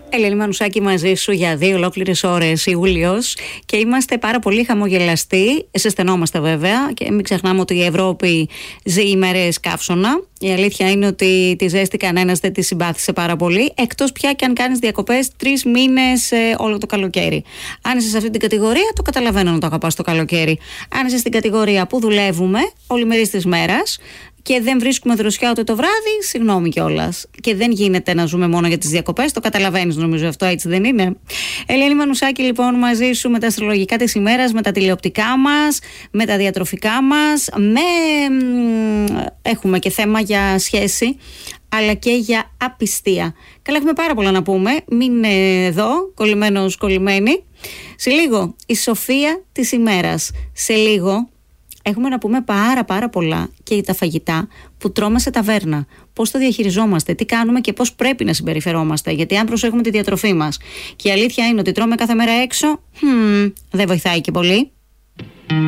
Ελένη Μανουσάκη μαζί σου για 2 ολόκληρες ώρες, Ιούλιος, και είμαστε πάρα πολύ χαμογελαστοί. Ζεσθενόμαστε βέβαια και μην ξεχνάμε ότι η Ευρώπη ζει ημέρες καύσωνα. Η αλήθεια είναι ότι τη ζέστη κανένας δεν τη συμπάθησε πάρα πολύ, εκτός πια και αν κάνεις διακοπές 3 μήνες όλο το καλοκαίρι. Αν είσαι σε αυτή την κατηγορία, το καταλαβαίνω να το αγαπάς το καλοκαίρι. Αν είσαι στην κατηγορία που δουλεύουμε όλη μερής της μέρας και δεν βρίσκουμε δροσιά ούτε το βράδυ, συγγνώμη κιόλας. Και δεν γίνεται να ζούμε μόνο για τις διακοπές, το καταλαβαίνεις νομίζω αυτό, έτσι δεν είναι? Ελένη Μανουσάκη λοιπόν μαζί σου με τα αστρολογικά της ημέρας, με τα τηλεοπτικά μας, με τα διατροφικά μας, έχουμε και θέμα για σχέση, αλλά και για απιστία. Καλά, έχουμε πάρα πολλά να πούμε, μην εδώ, κολλημένος κολλημένη. Σε λίγο η σοφία της ημέρας, σε λίγο έχουμε να πούμε πάρα πολλά και για τα φαγητά που τρώμε σε ταβέρνα. Πώς το διαχειριζόμαστε, τι κάνουμε και πώς πρέπει να συμπεριφερόμαστε. Γιατί αν προσέχουμε τη διατροφή μας και η αλήθεια είναι ότι τρώμε κάθε μέρα έξω, δεν βοηθάει και πολύ.